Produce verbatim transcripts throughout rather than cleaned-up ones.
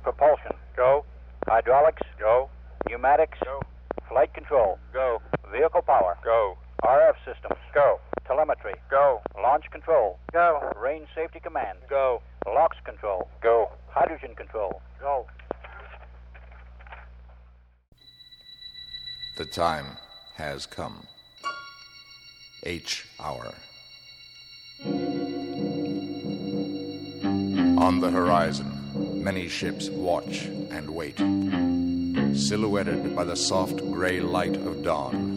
Propulsion. Go. Hydraulics. Go. Pneumatics. Go. Flight control. Go. Vehicle power. Go. R F systems. Go. Telemetry. Go. Launch control. Go. Range safety command. Go. Locks control. Go. Hydrogen control. Go. The time has come. H hour. On the horizon, many ships watch and wait, silhouetted by the soft gray light of dawn.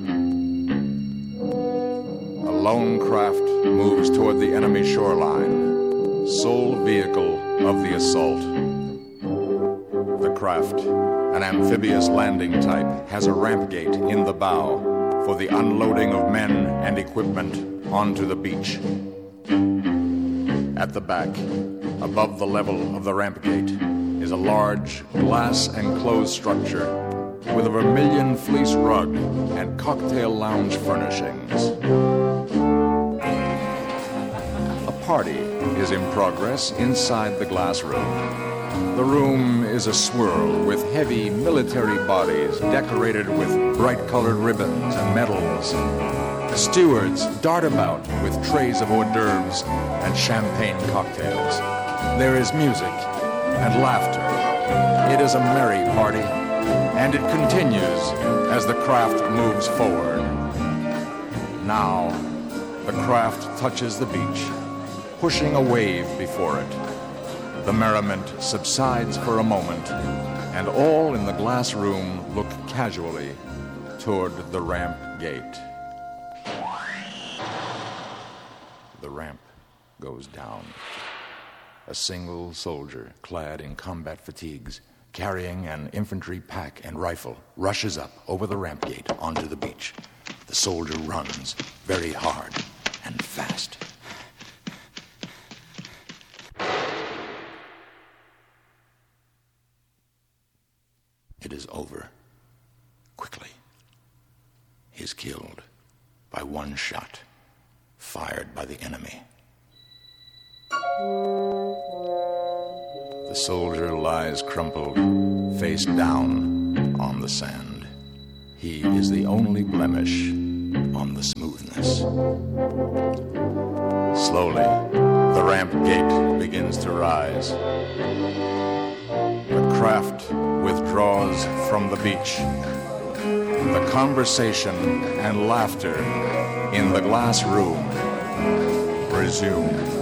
A lone craft moves toward the enemy shoreline, sole vehicle of the assault. The craft, an amphibious landing type, has a ramp gate in the bow for the unloading of men and equipment onto the beach. At the back, above the level of the ramp gate, is a large glass-enclosed structure with a vermilion fleece rug and cocktail lounge furnishings. A party is in progress inside the glass room. The room is a swirl with heavy military bodies decorated with bright-colored ribbons and medals. Stewards dart about with trays of hors d'oeuvres and champagne cocktails. There is music and laughter. It is a merry party, and it continues as the craft moves forward. Now, the craft touches the beach, pushing a wave before it. The merriment subsides for a moment, and all in the glass room look casually toward the ramp gate. The ramp goes down. A single soldier, clad in combat fatigues, carrying an infantry pack and rifle, rushes up over the ramp gate onto the beach. The soldier runs very hard and fast. It is over. Quickly. He is killed by one shot, fired by the enemy. The soldier lies crumpled, face down on the sand. He is the only blemish on the smoothness. Slowly, the ramp gate begins to rise. The craft withdraws from the beach. The conversation and laughter in the glass room resume.